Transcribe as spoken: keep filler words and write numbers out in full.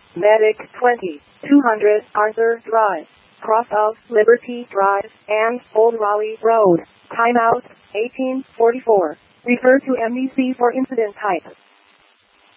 Medic twenty, two hundred Arthur Drive, cross of Liberty Drive, and Old Raleigh Road. Timeout, eighteen forty-four. Refer to M D C for incident type.